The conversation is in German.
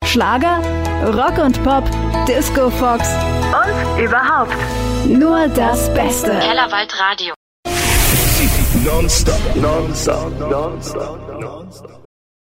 Schlager, Rock und Pop, Disco Fox und überhaupt nur das Beste. Kellerwald Radio. Non-stop.